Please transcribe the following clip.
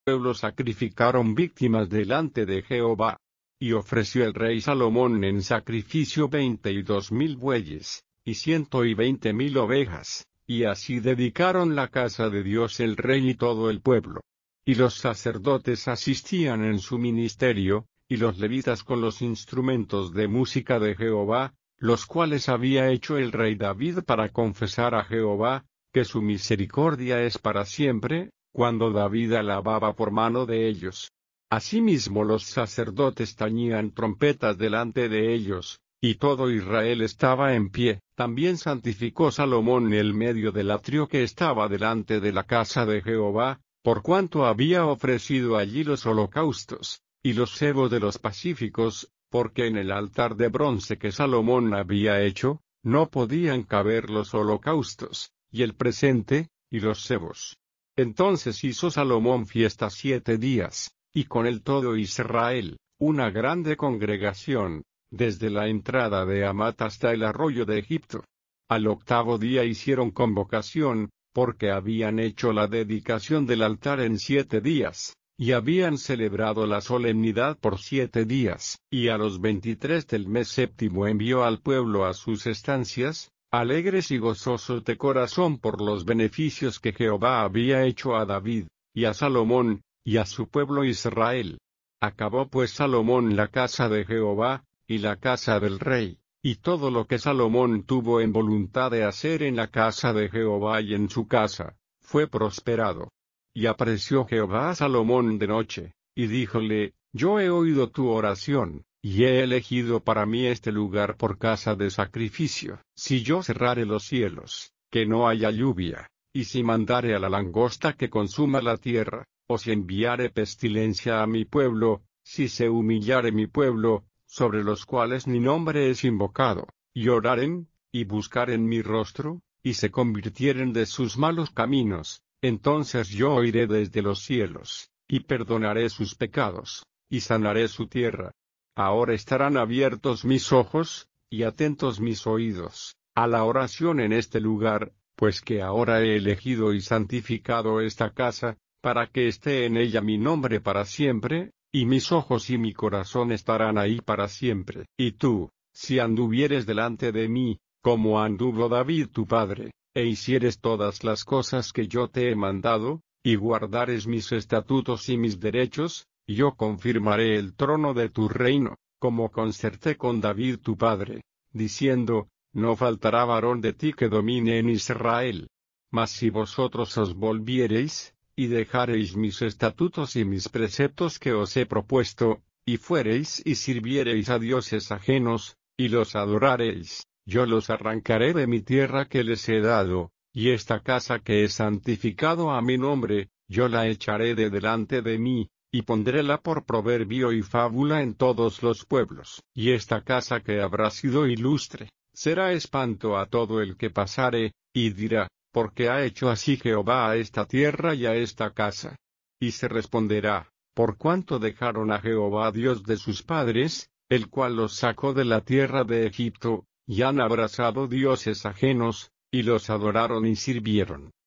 pueblo sacrificaron víctimas delante de Jehová. Y ofreció el rey Salomón en sacrificio 22,000 bueyes, y 120,000 ovejas, y así dedicaron la casa de Dios el rey y todo el pueblo. Y los sacerdotes asistían en su ministerio, y los levitas con los instrumentos de música de Jehová, los cuales había hecho el rey David para confesar a Jehová, que su misericordia es para siempre, cuando David alababa por mano de ellos. Asimismo los sacerdotes tañían trompetas delante de ellos, y todo Israel estaba en pie. También santificó Salomón el medio del atrio que estaba delante de la casa de Jehová, por cuanto había ofrecido allí los holocaustos, y los cebos de los pacíficos, porque en el altar de bronce que Salomón había hecho, no podían caber los holocaustos, y el presente, y los cebos. Entonces hizo Salomón fiesta 7 días, y con él todo Israel, una grande congregación, desde la entrada de Hamat hasta el arroyo de Egipto. Al 8º día hicieron convocación, porque habían hecho la dedicación del altar en 7 días, y habían celebrado la solemnidad por 7 días. Y a los 23 del mes séptimo envió al pueblo a sus estancias, alegres y gozosos de corazón por los beneficios que Jehová había hecho a David, y a Salomón, y a su pueblo Israel. Acabó pues Salomón la casa de Jehová, y la casa del rey, y todo lo que Salomón tuvo en voluntad de hacer en la casa de Jehová y en su casa, fue prosperado. Y apareció Jehová a Salomón de noche, y díjole: Yo he oído tu oración, y he elegido para mí este lugar por casa de sacrificio. Si yo cerrare los cielos, que no haya lluvia, y si mandare a la langosta que consuma la tierra, o si enviare pestilencia a mi pueblo, si se humillare mi pueblo, sobre los cuales mi nombre es invocado, y oraren, y buscaren mi rostro, y se convirtieren de sus malos caminos, entonces yo oiré desde los cielos, y perdonaré sus pecados, y sanaré su tierra. Ahora estarán abiertos mis ojos, y atentos mis oídos, a la oración en este lugar, pues que ahora he elegido y santificado esta casa, para que esté en ella mi nombre para siempre, y mis ojos y mi corazón estarán ahí para siempre. Y tú, si anduvieres delante de mí, como anduvo David tu padre, e hicieres todas las cosas que yo te he mandado, y guardares mis estatutos y mis derechos, yo confirmaré el trono de tu reino, como concerté con David tu padre, diciendo: No faltará varón de ti que domine en Israel. Mas si vosotros os volviereis, y dejareis mis estatutos y mis preceptos que os he propuesto, y fuereis y sirviereis a dioses ajenos, y los adorareis, yo los arrancaré de mi tierra que les he dado, y esta casa que he santificado a mi nombre, yo la echaré de delante de mí, y pondréla por proverbio y fábula en todos los pueblos. Y esta casa que habrá sido ilustre, será espanto a todo el que pasare, y dirá: porque ha hecho así Jehová a esta tierra y a esta casa. Y se responderá: por cuanto dejaron a Jehová Dios de sus padres, el cual los sacó de la tierra de Egipto, y han abrazado dioses ajenos, y los adoraron y sirvieron.